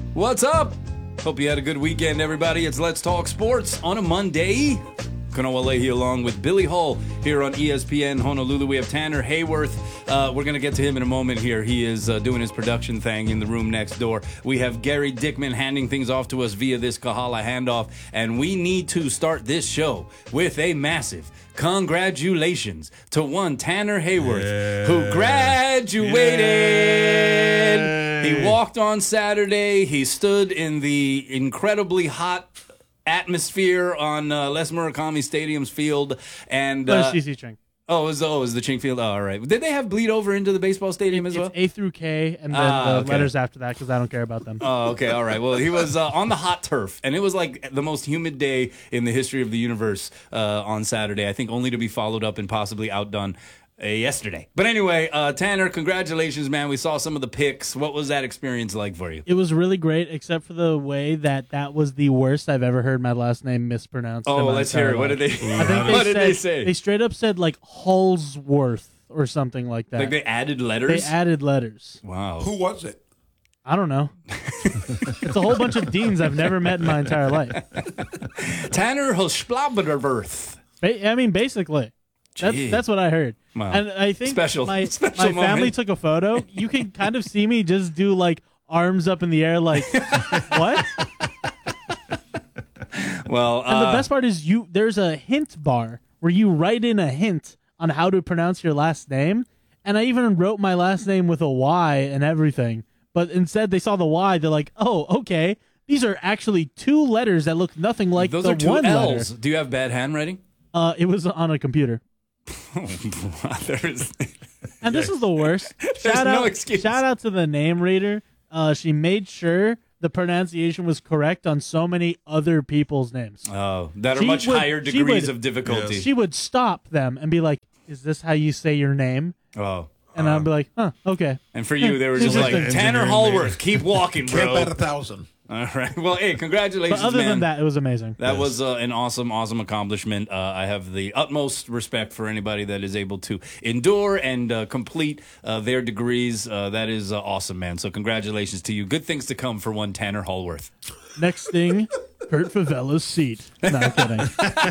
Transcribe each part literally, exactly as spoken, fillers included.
What's up? Hope you had a good weekend, everybody. It's Let's Talk Sports on a Monday. Kanoa Leahy along with Billy Hull here on E S P N Honolulu. We have Tanner Hayworth. Uh, we're going to get to him in a moment here. He is uh, doing his production thing in the room next door. We have Gary Dickman handing things off to us via this Kahala handoff. And we need to start this show with a massive congratulations to one Tanner Hayworth, yeah. who graduated. Yay. He walked on Saturday. He stood in the incredibly hot atmosphere on uh, Les Murakami Stadium's field, and uh, oh, it was oh, it was the Ching Field. Oh, all right. Did they have bleed over into the baseball stadium it, as well? It's A through K, and then ah, the okay. letters after that because I don't care about them. Oh, okay, all right. Well, he was uh, on the hot turf, and it was like the most humid day in the history of the universe uh, on Saturday. I think only to be followed up and possibly outdone Uh, yesterday. But anyway, uh, Tanner, congratulations, man. We saw some of the pics. What was that experience like for you? It was really great, except for the way that that was the worst I've ever heard my last name mispronounced. Oh, let's hear it. What did they, I think they what said, did they say? They straight up said, like, Halsworth or something like that. Like they added letters? They added letters. Wow. Who was it? I don't know. It's a whole bunch of deans I've never met in my entire life. Tanner Halsworth. I mean, basically. That's that's what I heard. Wow. And I think special, my, special my family moment. took a photo. You can kind of see me just do like arms up in the air like, what? Well, and uh, the best part is you. There's a hint bar where you write in a hint on how to pronounce your last name. And I even wrote my last name with a Y and everything. But instead they saw the Y. They're like, oh, okay. These are actually two letters that look nothing like Those the are two one L's. letter. Do you have bad handwriting? Uh, it was on a computer. there is, and this is the worst. Shout no out, excuse. shout out to the name reader. Uh, she made sure the pronunciation was correct on so many other people's names. Oh, that are she much would, higher degrees would, of difficulty. Yes. She would stop them and be like, "Is this how you say your name?" Oh. And uh, I'd be like, huh, okay. And for you, they were just like, Tanner Hallworth, keep walking, bro. Can't bet a thousand. All right. Well, hey, congratulations, But other man. than that, it was amazing. That yes. was uh, an awesome, awesome accomplishment. Uh, I have the utmost respect for anybody that is able to endure and uh, complete uh, their degrees. Uh, that is uh, awesome, man. So congratulations to you. Good things to come for one Tanner Hallworth. Next thing, Kurt Favela's seat. No, I'm kidding.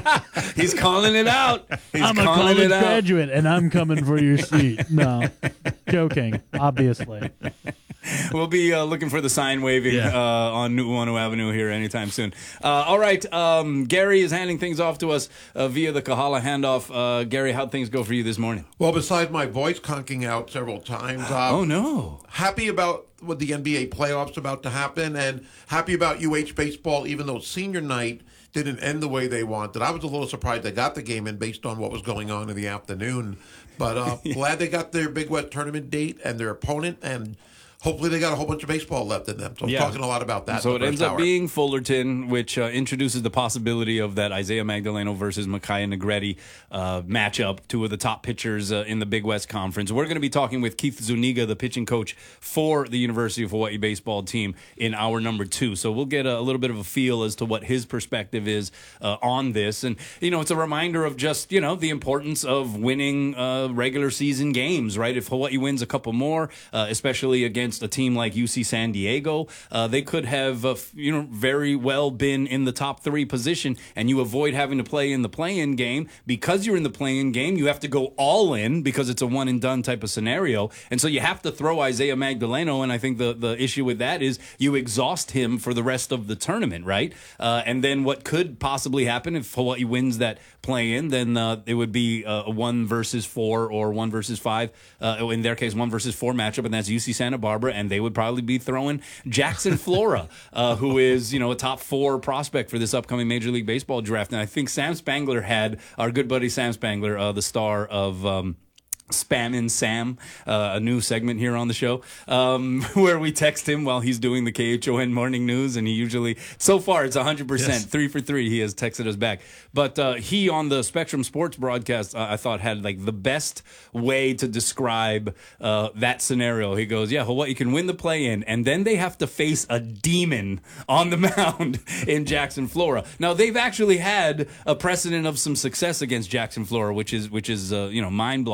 He's calling it out. He's I'm a calling college it out. graduate, and I'm coming for your seat. No, joking, obviously. We'll be uh, looking for the sign waving yeah. uh, on Nu'uanu Avenue here anytime soon. Uh, all right, um, Gary is handing things off to us uh, via the Kahala handoff. Uh, Gary, how'd things go for you this morning? Well, besides my voice conking out several times, uh, oh no, happy about with the N B A playoffs about to happen, and happy about U H baseball. Even though senior night didn't end the way they wanted, I was a little surprised they got the game in based on what was going on in the afternoon. But uh, glad they got their Big West tournament date and their opponent, and hopefully they got a whole bunch of baseball left in them. So I'm yeah. talking a lot about that. So it ends hour. up being Fullerton, which uh, introduces the possibility of that Isaiah Magdaleno versus Micaiah Negretti uh, matchup, two of the top pitchers uh, in the Big West Conference. We're going to be talking with Keith Zuniga, the pitching coach for the University of Hawaii baseball team, in hour number two. So we'll get a, a little bit of a feel as to what his perspective is uh, on this. And, you know, it's a reminder of just, you know, the importance of winning uh, regular season games, right? If Hawaii wins a couple more, uh, especially against a team like U C San Diego, uh, they could have, uh, you know, very well been in the top three position, and you avoid having to play in the play-in game. Because you're in the play-in game, you have to go all in because it's a one-and-done type of scenario, and so you have to throw Isaiah Magdaleno, and I think the, the issue with that is you exhaust him for the rest of the tournament, right? Uh, and then what could possibly happen if Hawaii wins that play-in, then uh, it would be uh, a one versus four or one versus five, uh, in their case, one versus four matchup, and that's U C Santa Barbara. And they would probably be throwing Jackson Flora, uh, who is, you know, a top four prospect for this upcoming Major League Baseball draft. And I think Sam Spangler had, our good buddy Sam Spangler, uh, the star of um, Spammin' Sam, uh, a new segment here on the show, um, where we text him while he's doing the K H O N morning news, and he usually, so far it's one hundred percent, yes. three for three, he has texted us back. But uh, he, on the Spectrum Sports broadcast, uh, I thought had like the best way to describe uh, that scenario. He goes, yeah, Hawaii can win the play-in, and then they have to face a demon on the mound in Jackson, Flora. Now, they've actually had a precedent of some success against Jackson, Flora, which is, which is uh, you know, mind-boggling.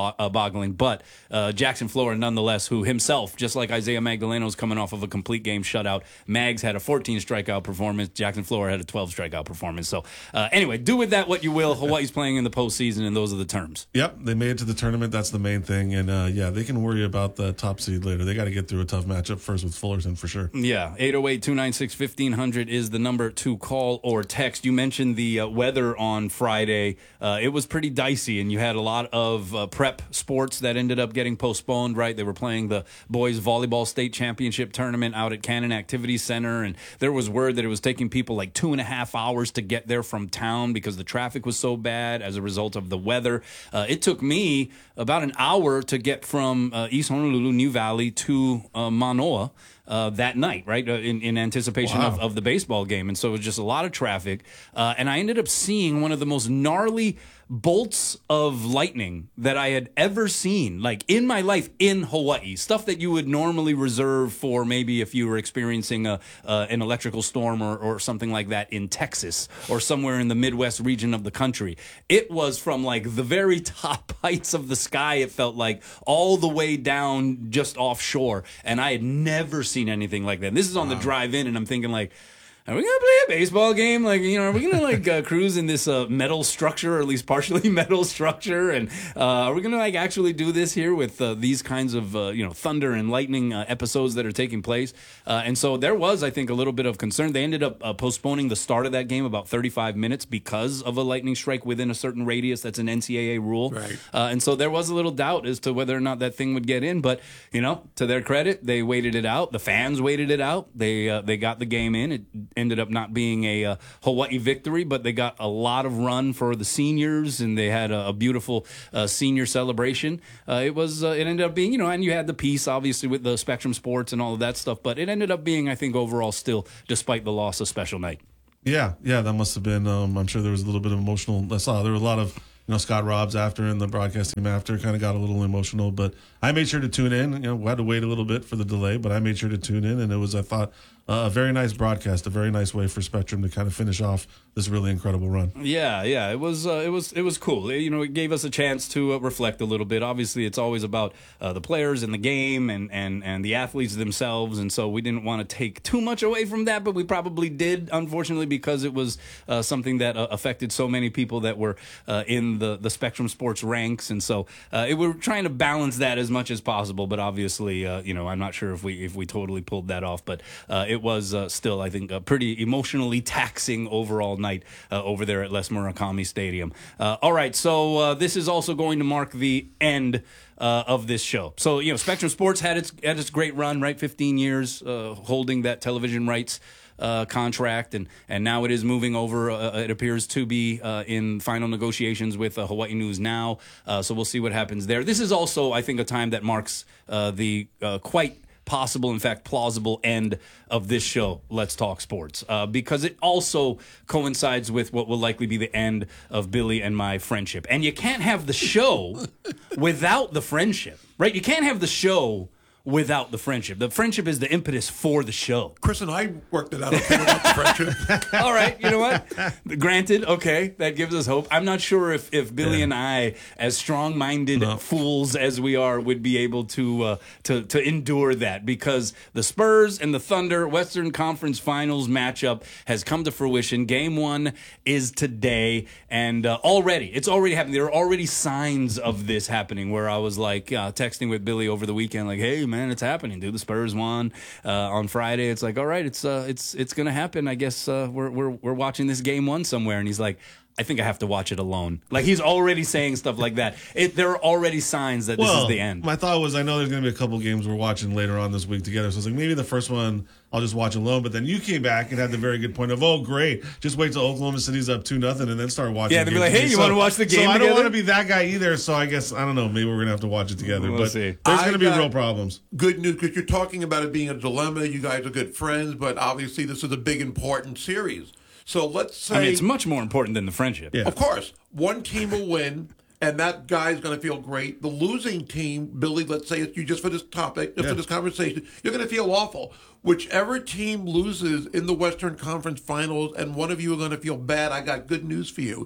mind-boggling. But uh, Jackson Flora, nonetheless, who himself, just like Isaiah Magdaleno's coming off of a complete game shutout, Mags had a fourteen strikeout performance. Jackson Flora had a twelve strikeout performance. So uh, anyway, do with that what you will. Hawaii's playing in the postseason, and those are the terms. Yep, they made it to the tournament. That's the main thing. And uh, yeah, they can worry about the top seed later. They got to get through a tough matchup first with Fullerton for sure. Yeah, eight oh eight, two nine six, fifteen hundred is the number to call or text. You mentioned the uh, weather on Friday. Uh, it was pretty dicey, and you had a lot of uh, prep sports that ended up getting postponed, right? They were playing the boys volleyball state championship tournament out at Cannon Activity Center, and there was word that it was taking people like two and a half hours to get there from town because the traffic was so bad as a result of the weather. Uh, it took me about an hour to get from uh, East Honolulu, New Valley to uh, Manoa. Uh, that night, right, uh, in, in anticipation Wow. of, of the baseball game. And so it was just a lot of traffic. Uh, and I ended up seeing one of the most gnarly bolts of lightning that I had ever seen, like in my life in Hawaii. Stuff that you would normally reserve for maybe if you were experiencing a uh, an electrical storm or, or something like that in Texas or somewhere in the Midwest region of the country. It was from like the very top heights of the sky, it felt like, all the way down just offshore. And I had never seen anything like that. And this is on wow. the drive in, and I'm thinking like, are we going to play a baseball game? Like, you know, are we going to like uh, cruise in this uh, metal structure, or at least partially metal structure? And uh, are we going to like actually do this here with uh, these kinds of, uh, you know, thunder and lightning uh, episodes that are taking place? Uh, and so there was, I think, a little bit of concern. They ended up uh, postponing the start of that game about thirty-five minutes because of a lightning strike within a certain radius. That's an N C double A rule. Right. Uh, and so there was a little doubt as to whether or not that thing would get in. But, you know, to their credit, they waited it out. The fans waited it out. They, uh, they got the game in. It ended up not being a uh, Hawaii victory, but they got a lot of run for the seniors, and they had a, a beautiful uh, senior celebration. Uh, it was uh, it ended up being, you know, and you had the piece obviously with the Spectrum Sports and all of that stuff, but it ended up being, I think, overall still, despite the loss, a special night. Yeah, yeah, that must have been. Um, I'm sure there was a little bit of emotional. I saw there were a lot of, you know, Scott Robbs after and the broadcast team after kind of got a little emotional, but I made sure to tune in. You know, we had to wait a little bit for the delay, but I made sure to tune in, and it was, I thought, uh, a very nice broadcast, a very nice way for Spectrum to kind of finish off this really incredible run. Yeah, yeah, it was, uh, it was, it was cool. It, you know, it gave us a chance to uh, reflect a little bit. Obviously, it's always about uh, the players and the game and and and the athletes themselves, and so we didn't want to take too much away from that, but we probably did, unfortunately, because it was uh, something that uh, affected so many people that were uh, in the the Spectrum Sports ranks, and so uh, it, we're trying to balance that as much as possible. But obviously, uh, you know, I'm not sure if we if we totally pulled that off, but uh, it was uh, still, I think, a pretty emotionally taxing overall night uh, over there at Les Murakami Stadium. Uh, all right, so uh, this is also going to mark the end uh, of this show. So, you know, Spectrum Sports had its had its great run, right? fifteen years uh, holding that television rights Uh, contract, and and now it is moving over. Uh, it appears to be uh, in final negotiations with uh, Hawaii News Now. Uh, so we'll see what happens there. This is also, I think, a time that marks uh, the uh, quite possible, in fact, plausible end of this show, Let's Talk Sports, uh, because it also coincides with what will likely be the end of Billy and my friendship. And you can't have the show without the friendship, right? You can't have the show without the friendship. The friendship is the impetus for the show. Chris and I worked it out okay without the friendship. All right, you know what? Granted, okay, that gives us hope. I'm not sure if, if Billy yeah. and I, as strong-minded no. fools as we are, would be able to, uh, to to endure that, because the Spurs and the Thunder Western Conference Finals matchup has come to fruition. Game one is today, and uh, already, it's already happening. There are already signs of this happening, where I was like uh, texting with Billy over the weekend, like, hey, man, it's happening, dude. The Spurs won uh, on Friday. It's like, all right, it's uh, it's it's gonna happen. I guess uh, we're we're we're watching this game one somewhere. And he's like, I think I have to watch it alone. Like, he's already saying stuff like that. It, there are already signs that this well, is the end. My thought was, I know there's going to be a couple games we're watching later on this week together. So I was like, maybe the first one I'll just watch alone. But then you came back and had the very good point of, oh, great, just wait till Oklahoma City's up two nothing and then start watching. Yeah, they'd be like, hey, you so, want to watch the game So I together? don't want to be that guy either. So I guess, I don't know, maybe we're going to have to watch it together. We'll but see. There's going to be got real problems. Good news, because you're talking about it being a dilemma. You guys are good friends, but obviously this is a big, important series. So let's say... I mean, it's much more important than the friendship. Yeah. Of course. One team will win, and that guy's going to feel great. The losing team, Billy, let's say it's you just for this topic, just yeah. for this conversation, you're going to feel awful. Whichever team loses in the Western Conference Finals, and one of you are going to feel bad, I got good news for you.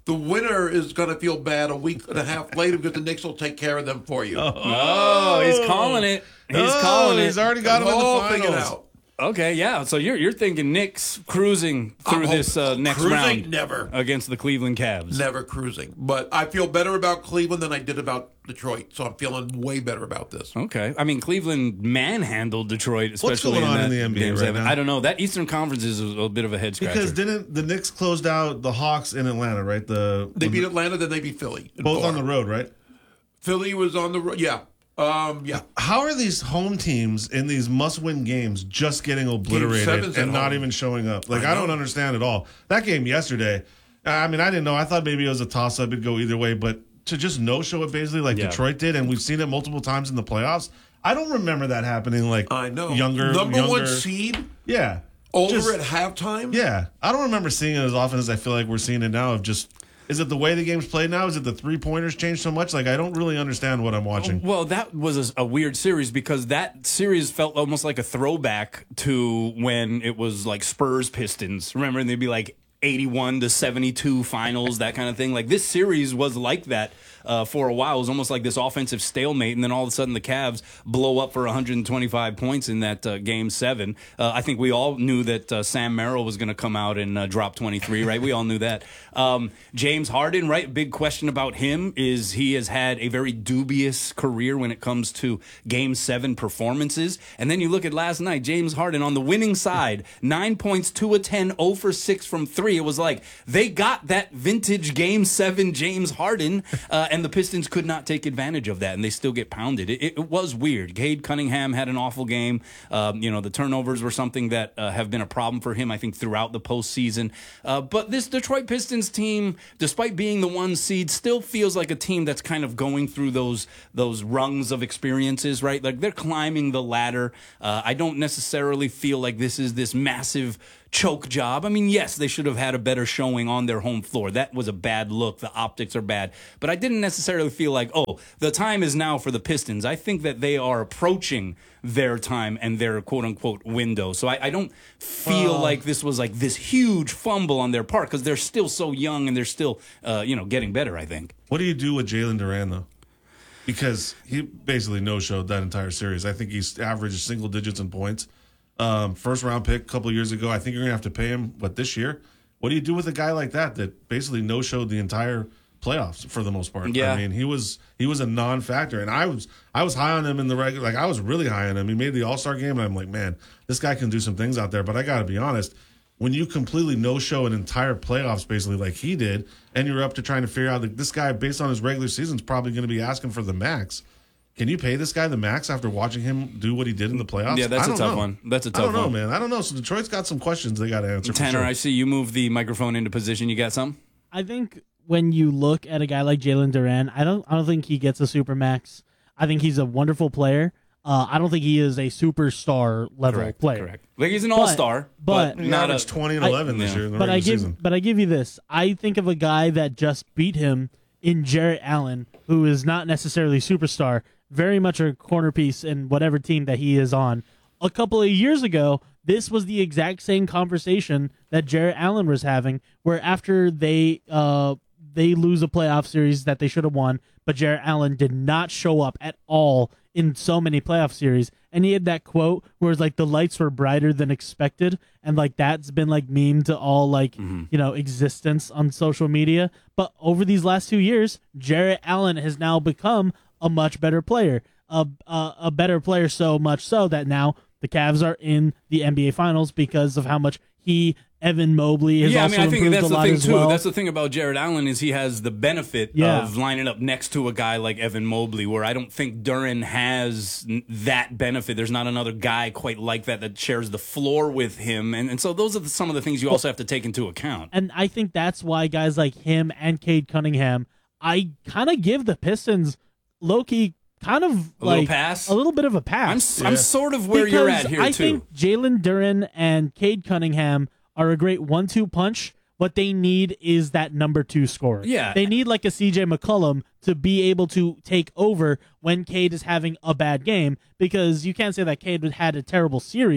the winner is going to feel bad a week and a half later because the Knicks will take care of them for you. Oh, oh he's calling it. He's oh, calling it. He's already got him in all the figured finals. out. Okay, yeah. So you're you're thinking Knicks cruising through I'm this uh, hoping- next cruising? round Never. against the Cleveland Cavs. Never cruising. But I feel better about Cleveland than I did about Detroit. So I'm feeling way better about this. Okay, I mean Cleveland manhandled Detroit, especially going in, on that in the N B A game right seven. now? I don't know. That Eastern Conference is a, a bit of a head scratcher. Because didn't the Knicks closed out the Hawks in Atlanta, right? The They beat Atlanta, then they beat Philly. in both four. on the road, right? Philly was on the road. Yeah. Um, yeah. How are these home teams in these must-win games just getting obliterated seven's and at not home. even showing up? Like I I, don't know. understand at all. That game yesterday, I mean, I didn't know. I thought maybe it was a toss-up; it'd go either way. But to just no-show it basically like Yeah. Detroit did, and we've seen it multiple times in the playoffs. I don't remember that happening. Like I know. younger, Number younger, one seed yeah, over Just- at halftime. Yeah, I don't remember seeing it as often as I feel like we're seeing it now. Of just, is it the way the game's played now? Is it the three pointers changed so much? Like I don't really understand what I'm watching. Well, that was a, a weird series because that series felt almost like a throwback to when it was like Spurs Pistons. Remember, and they'd be like eighty-one to seventy-two finals, that kind of thing. Like this series was like that uh, for a while. It was almost like this offensive stalemate, and then all of a sudden the Cavs blow up for one hundred twenty-five points in that uh, game seven. Uh, I think we all knew that uh, Sam Merrill was going to come out and uh, drop twenty-three, right? We all knew that. Um, James Harden, right? Big question about him is he has had a very dubious career when it comes to game seven performances. And then you look at last night, James Harden on the winning side, nine points, two of ten, zero for six from three. It was like they got that vintage game seven James Harden, uh, and the Pistons could not take advantage of that, and they still get pounded. It, it, it was weird. Cade Cunningham had an awful game. Um, you know, the turnovers were something that uh, have been a problem for him, I think, throughout the postseason. Uh, but this Detroit Pistons team, despite being the one seed, still feels like a team that's kind of going through those those rungs of experiences, right? Like they're climbing the ladder. Uh, I don't necessarily feel like this is this massive choke job. I mean, yes, they should have had a better showing on their home floor. That was a bad look. The optics are bad. But I didn't necessarily feel like, oh, the time is now for the Pistons. I think that they are approaching their time and their quote-unquote window. So I, I don't feel Well- like this was like this huge fumble on their part because they're still so young and they're still, uh, you know, getting better, I think. What do you do with Jalen Duran though? Because he basically no-showed that entire series. I think he's averaged single digits in points. Um, first round pick a couple years ago. I think you're gonna have to pay him what this year. What do you do with a guy like that that basically no showed the entire playoffs for the most part? Yeah. I mean he was he was a non-factor, and I was I was high on him in the regular. Like I was really high on him. He made the All-Star game, and I'm like, man, this guy can do some things out there. But I got to be honest, when you completely no show an entire playoffs basically like he did, and you're up to trying to figure out like this guy based on his regular season is probably going to be asking for the max. Can you pay this guy the max after watching him do what he did in the playoffs? Yeah, that's I a don't tough know. one. That's a I tough don't know, one. man. I don't know. So Detroit's got some questions they got to answer. Tanner, for sure. I see you move the microphone into position. You got something? I think when you look at a guy like Jalen Duran, I don't I don't think he gets a super max. I think he's a wonderful player. Uh, I don't think he is a superstar level Correct. player. Correct. Like he's an all-star, but, but- He not a, averaged twenty and I- eleven this yeah. year in the But I regular give season. but I give you this. I think of a guy that just beat him in Jarrett Allen, who is not necessarily superstar, very much a corner piece in whatever team that he is on. A couple of years ago, this was the exact same conversation that Jarrett Allen was having, where after they uh they lose a playoff series that they should have won, but Jarrett Allen did not show up at all in so many playoff series. And he had that quote where it's like the lights were brighter than expected, and like that's been like meme to all like Mm-hmm. you know existence on social media. But over these last two years, Jarrett Allen has now become a much better player, a a, a better player, so much so that now the Cavs are in the N B A Finals because of how much he, Evan Mobley, has yeah, I also mean, I think improved that's a the lot thing as too. well. That's the thing about Jared Allen is he has the benefit Yeah. of lining up next to a guy like Evan Mobley, where I don't think Duran has n- that benefit. There's not another guy quite like that that shares the floor with him, and and so those are the, some of the things you also have to take into account. And I think that's why guys like him and Cade Cunningham, I kind of give the Pistons low-key kind of A like little pass? a little bit of a I'm pass. s I'm sort of where you're Because at here I too. think Jalen Duran and Cade Cunningham are a great one two punch. What they need is that number two scorer. Yeah. They need like a C J McCollum to be able to take over when Cade is having a bad game, because you can't say that Cade had a terrible series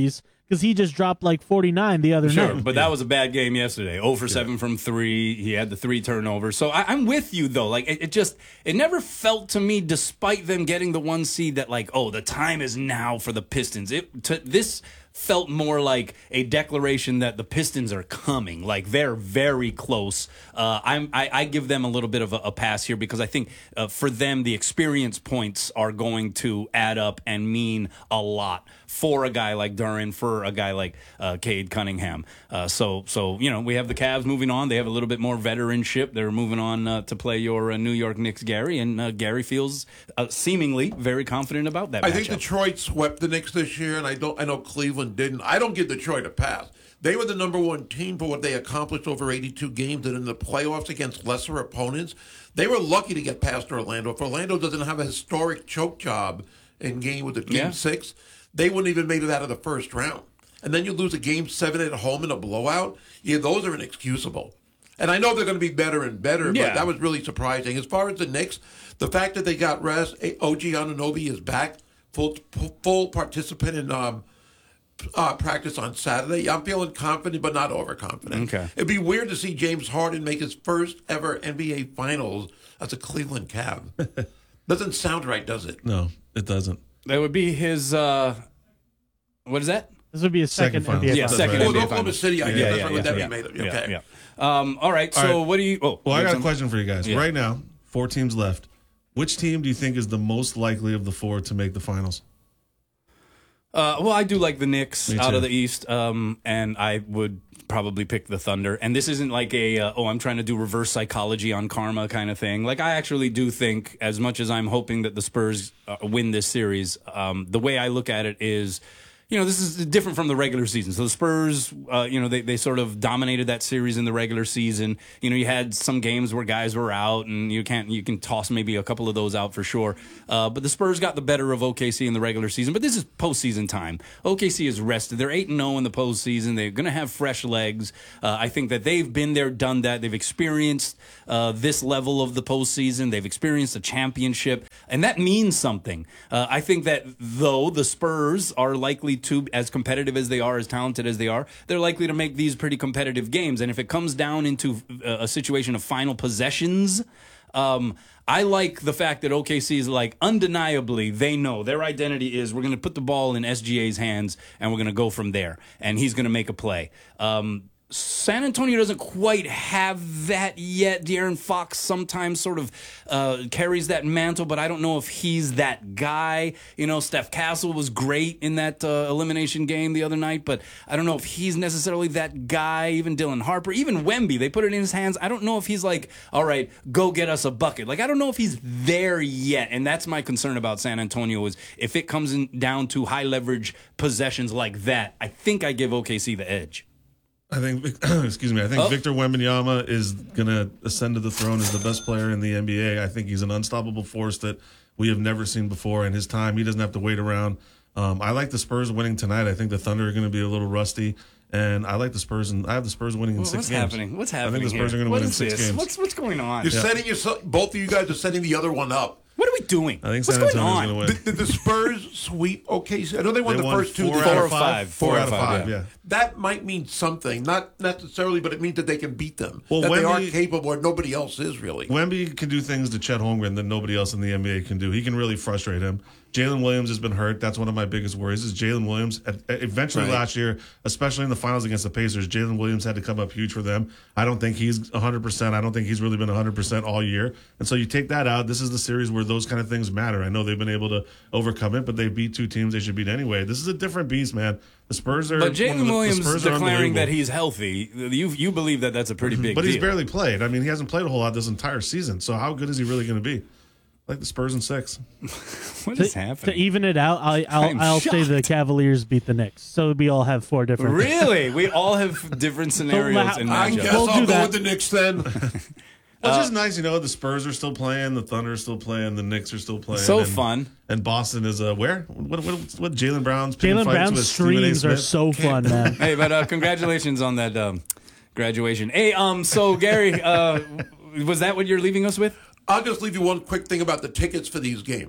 because he just dropped like forty-nine the other Sure, night. but that was a bad game yesterday. zero for seven from three. He had the three turnovers. So I, I'm with you, though. Like, it, it just, it never felt to me, despite them getting the one seed, that like, oh, the time is now for the Pistons. It to, This felt more like a declaration that the Pistons are coming. Like, they're very close. Uh, I'm, I, I give them a little bit of a, a pass here because I think uh, for them, the experience points are going to add up and mean a lot for a guy like Duren, for a guy like uh, Cade Cunningham. Uh, so, so you know, we have the Cavs moving on. They have a little bit more veteranship. They're moving on uh, to play your uh, New York Knicks, Gary, and uh, Gary feels uh, seemingly very confident about that I matchup. think Detroit swept the Knicks this year, and I don't. I know Cleveland didn't. I don't give Detroit a pass. They were the number one team for what they accomplished over eighty-two games, and in the playoffs against lesser opponents, they were lucky to get past Orlando. If Orlando doesn't have a historic choke job in game with the game Yeah. six, they wouldn't even made it out of the first round. And then you lose a game seven at home in a blowout. Yeah, those are inexcusable. And I know they're going to be better and better, Yeah. but that was really surprising. As far as the Knicks, the fact that they got rest, O G Anunoby is back, full full participant in um, uh, practice on Saturday. I'm feeling confident, but not overconfident. Okay. It'd be weird to see James Harden make his first ever N B A Finals as a Cleveland Cav. Doesn't sound right, does it? No, it doesn't. That would be his, uh, what is that? This would be a second, Second N B A finals. Yeah, finals. second Oh, N B A Oklahoma Finals. City, I guess. Yeah, That's yeah, right, yeah, that we yeah, made it. yeah, Okay. yeah. Um, all right, so All right. what do you, oh. Well, I you got have a question for you guys. Yeah. Right now, four teams left. Which team do you think is the most likely of the four to make the finals? Uh, well, I do like the Knicks Me out too. of the East, um, and I would probably pick the Thunder. And this isn't like a, uh, oh, I'm trying to do reverse psychology on karma kind of thing. Like, I actually do think, as much as I'm hoping that the Spurs uh, win this series, um, the way I look at it is, you know, this is different from the regular season. So the Spurs, uh, you know, they, they sort of dominated that series in the regular season. You know, you had some games where guys were out, and you can't you can toss maybe a couple of those out for sure. Uh, but the Spurs got the better of O K C in the regular season. But this is postseason time. O K C is rested. They're eight and zero in the postseason. They're going to have fresh legs. Uh, I think that they've been there, done that. They've experienced uh, this level of the postseason. They've experienced a championship, and that means something. Uh, I think that though the Spurs are likely to, as competitive as they are, as talented as they are, they're likely to make these pretty competitive games. And if it comes down into a situation of final possessions, um, I like the fact that O K C is like, undeniably, they know their identity is, we're going to put the ball in S G A's hands and we're going to go from there. And he's going to make a play. Um, San Antonio doesn't quite have that yet. De'Aaron Fox sometimes sort of uh, carries that mantle, but I don't know if he's that guy. You know, Steph Castle was great in that uh, elimination game the other night, but I don't know if he's necessarily that guy. Even Dylan Harper, even Wemby, they put it in his hands. I don't know if he's like, all right, go get us a bucket. Like, I don't know if he's there yet, and that's my concern about San Antonio is if it comes in down to high leverage possessions like that, I think I give O K C the edge. I think, excuse me, I think Oh. Victor Wembanyama is going to ascend to the throne as the best player in the N B A. I think he's an unstoppable force that we have never seen before in his time. He doesn't have to wait around. Um, I like the Spurs winning tonight. I think the Thunder are going to be a little rusty, and I like the Spurs, and I have the Spurs winning in Well, six what's games. happening? What's I happening think the Spurs here? are going to What win in is six this? games. What's what's going on? You're setting yourself. Both of you guys are setting the other one up. What are we doing? I think what's San going Antonio's on? going to win. Did, did the Spurs sweep O K C? I know they won They the won first two. four Did out they- of or five. Four, out of five, yeah. That might mean something. Not necessarily, but it means that they can beat them. Well, that they are Wemby- capable, and nobody else is really. Wemby can do things to Chet Holmgren that nobody else in the N B A can do. He can really frustrate him. Jalen Williams has been hurt. That's one of my biggest worries is Jalen Williams. At- Eventually Right. last year, especially in the finals against the Pacers, Jalen Williams had to come up huge for them. I don't think he's one hundred percent. I don't think he's really been one hundred percent all year. And so you take that out. This is the series where those kind of things matter. I know they've been able to overcome it, but they beat two teams they should beat anyway. This is a different beast, man. The Spurs are. But one of the- Jalen the Williams Spurs are declaring that unbelievable. he's healthy, you you believe that that's a pretty big But deal. he's barely played. I mean, he hasn't played a whole lot this entire season. So how good is he really going to be? Like the Spurs in six. What To, is happening? to even it out, I, I'm I'll, I'll say the shocked. Cavaliers beat the Knicks. So we all have four different. Really? We all have different scenarios and I matchups. guess We'll I'll do go that. with the Knicks then. Well, it's just nice, you know. The Spurs are still playing, the Thunder are still playing, the Knicks are still playing. So and, fun. And Boston is uh, where? What? What? What? Jalen Brown's picking Jalen fights Brown's with Stephen A. streams are Smith? so fun, man. Hey, but uh, congratulations on that um, graduation. Hey, um, so Gary, uh, was that what you're leaving us with? I'll just leave you one quick thing about the tickets for these games.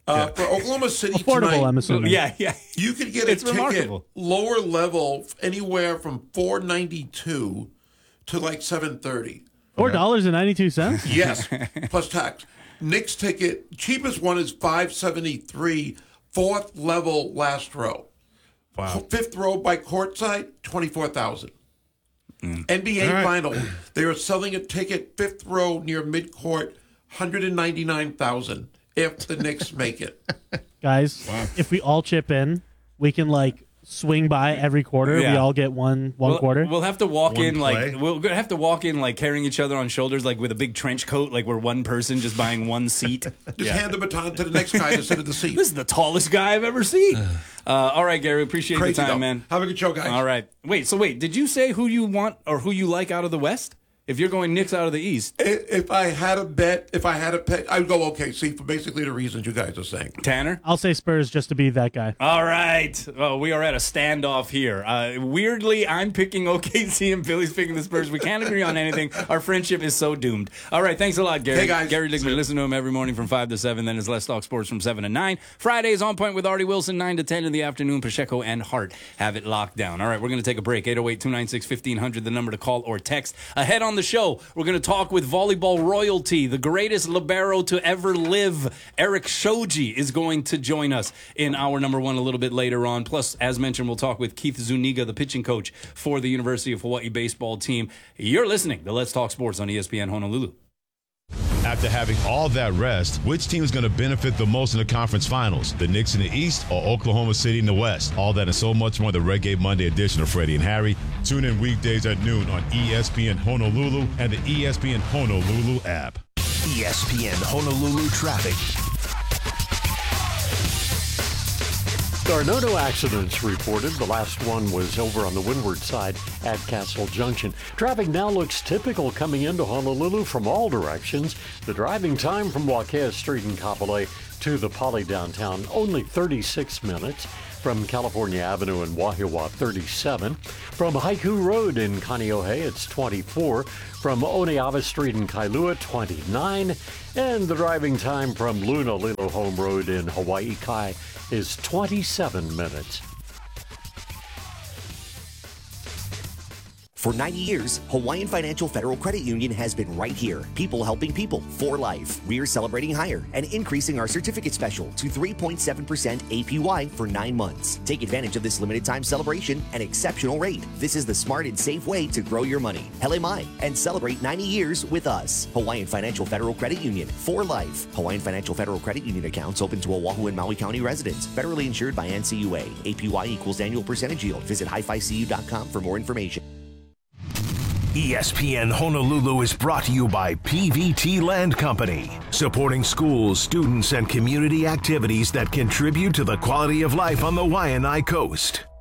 Uh, for Oklahoma City Affordable, tonight, I'm assuming. Yeah, yeah. you could get a It's ticket remarkable. lower level anywhere from four ninety-two to like seven thirty. Four dollars and ninety two cents. Yes, plus tax. Knicks ticket, cheapest one is five seventy-three, fourth level last row. Wow. Fifth row by courtside, twenty-four thousand. Mm. N B A All right. final, they are selling a ticket fifth row near midcourt, one hundred ninety-nine thousand if the Knicks make it. Guys, if we all chip in, we can like swing by every quarter. Yeah. We all get one one We'll, quarter. we'll have to walk One in play. like we'll have to walk in like carrying each other on shoulders, like with a big trench coat, like we're one person just buying one seat. Just hand the baton to the next guy to sit at the seat. This is the tallest guy I've ever seen. Uh, all right, Gary, appreciate Crazy the time, though. man. Have a good show, guys. All right. Wait, so wait, did you say who you want or who you like out of the West? If you're going Knicks out of the East, I- If I had a bet, if I had a pick, I'd go O K C for basically the reasons you guys are saying. Tanner? I'll say Spurs just to be that guy. All right. Oh, we are at a standoff here. Uh, weirdly, I'm picking O K C and Billy's picking the Spurs. We can't agree on anything. Our friendship is so doomed. All right. Thanks a lot, Gary. Hey, guys. Gary Dickman. Listen to him every morning from five to seven. Then his Let's Talk Sports from seven to nine. Fridays on point with Artie Wilson, nine to ten in the afternoon. Pacheco and Hart have it locked down. All right. We're going to take a break. eight oh eight, two nine six, fifteen hundred, the number to call or text. Ahead on the show, we're going to talk with volleyball royalty, the greatest libero to ever live. Eric Shoji is going to join us in hour number one a little bit later on. Plus, as mentioned, we'll talk with Keith Zuniga, the pitching coach for the University of Hawaii baseball team. You're listening to Let's Talk Sports on E S P N Honolulu. After having all that rest, which team is going to benefit the most in the conference finals? The Knicks in the East or Oklahoma City in the West? All that and so much more in the Red Gate Monday edition of Freddie and Harry. Tune in weekdays at noon on E S P N Honolulu and the E S P N Honolulu app. E S P N Honolulu traffic. There are no new accidents reported. The last one was over on the windward side at Castle Junction. Traffic now looks typical coming into Honolulu from all directions. The driving time from Wakea Street in Kapolei to the Poly downtown, only thirty-six minutes. From California Avenue in Wahiawa, thirty-seven. From Haiku Road in Kaneohe, it's twenty-four. From Oneava Street in Kailua, twenty-nine. And the driving time from Luna Lilo Home Road in Hawaii Kai is twenty-seven minutes. For ninety years, Hawaiian Financial Federal Credit Union has been right here. People helping people for life. We're celebrating higher and increasing our certificate special to three point seven percent A P Y for nine months. Take advantage of this limited time celebration and exceptional rate. This is the smart and safe way to grow your money. Hele mai, and celebrate ninety years with us. Hawaiian Financial Federal Credit Union for life. Hawaiian Financial Federal Credit Union accounts open to Oahu and Maui County residents. Federally insured by N C U A. A P Y equals annual percentage yield. Visit hi fi c u dot com for more information. E S P N Honolulu is brought to you by P V T Land Company, supporting schools, students, and community activities that contribute to the quality of life on the Waianae Coast.